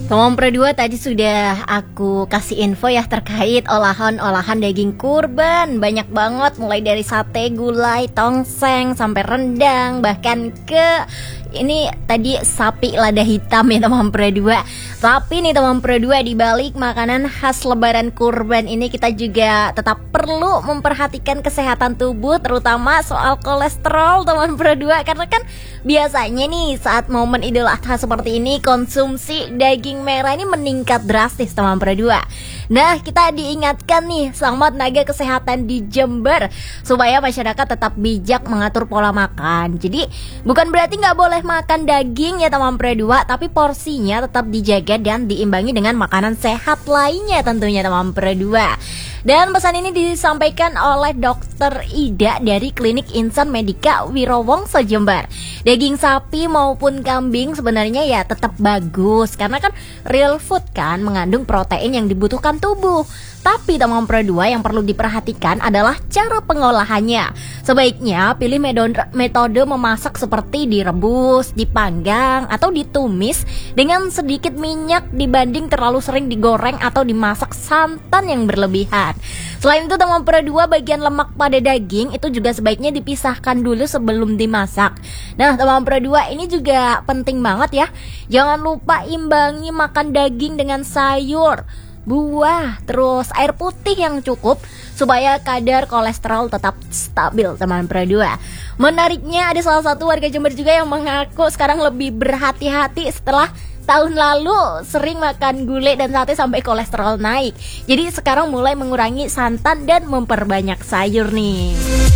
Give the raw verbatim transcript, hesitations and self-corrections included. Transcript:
Teman Pro tadi sudah aku kasih info ya terkait olahan-olahan daging kurban. Banyak banget, mulai dari sate, gulai, tongseng, sampai rendang, bahkan ke ini tadi sapi lada hitam ya teman Pro. Tapi nih teman Pro, di balik makanan khas lebaran kurban ini kita juga tetap perlu memperhatikan kesehatan tubuh, terutama soal kolesterol teman Pro. Karena kan biasanya nih saat momen Idul Adha seperti ini konsumsi daging merah ini meningkat drastis teman Pro. Nah, kita diingatkan nih sama tenaga kesehatan di Jember supaya masyarakat tetap bijak mengatur pola makan. Jadi bukan berarti nggak boleh makan daging ya teman Pro, tapi porsinya tetap dijaga dan diimbangi dengan makanan sehat lainnya tentunya teman Pro. Dan pesan ini disampaikan oleh Dokter Ida dari Klinik Insan Medika Wirowongso Jember. Daging sapi maupun kambing sebenarnya ya tetap bagus karena kan real food kan, mengandung protein yang dibutuhkan tubuh. Tapi teman Pro, yang perlu diperhatikan adalah cara pengolahannya. Sebaiknya pilih metode memasak seperti direbus, dipanggang, atau ditumis dengan sedikit minyak dibanding terlalu sering digoreng atau dimasak santan yang berlebihan. Selain itu teman Pro, bagian lemak pada daging itu juga sebaiknya dipisahkan dulu sebelum dimasak. Nah teman Pro, ini juga penting banget ya. Jangan lupa imbangi makan daging dengan sayur, buah, terus air putih yang cukup supaya kadar kolesterol tetap stabil teman Pro. Menariknya ada salah satu warga Jember juga yang mengaku sekarang lebih berhati-hati setelah tahun lalu sering makan gulai dan sate sampai kolesterol naik. Jadi sekarang mulai mengurangi santan dan memperbanyak sayur nih.